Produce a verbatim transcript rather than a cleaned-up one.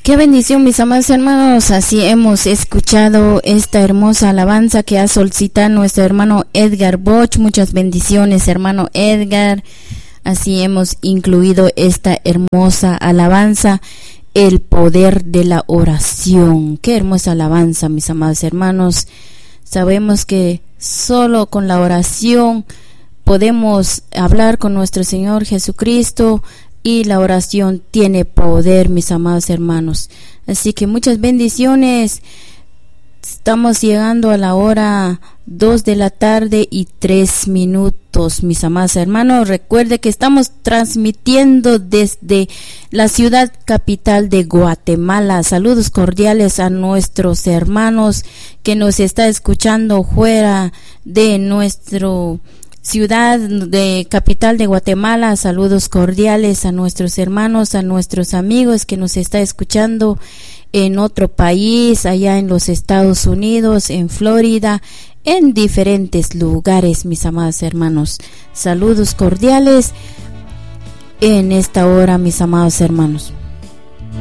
Qué bendición, mis amados hermanos. Así hemos escuchado esta hermosa alabanza que ha solicitado nuestro hermano Edgar Boch. Muchas bendiciones, hermano Edgar. Así hemos incluido esta hermosa alabanza, el poder de la oración. Qué hermosa alabanza, mis amados hermanos. Sabemos que solo con la oración podemos hablar con nuestro Señor Jesucristo, y la oración tiene poder, mis amados hermanos. Así que muchas bendiciones. Estamos llegando a la hora dos de la tarde y tres minutos, mis amados hermanos. Recuerde que estamos transmitiendo desde la ciudad capital de Guatemala. Saludos cordiales a nuestros hermanos que nos está escuchando fuera de nuestro ciudad de capital de Guatemala. Saludos cordiales a nuestros hermanos, a nuestros amigos que nos está escuchando en otro país, allá en los Estados Unidos, en Florida, en diferentes lugares, mis amados hermanos. Saludos cordiales en esta hora, mis amados hermanos.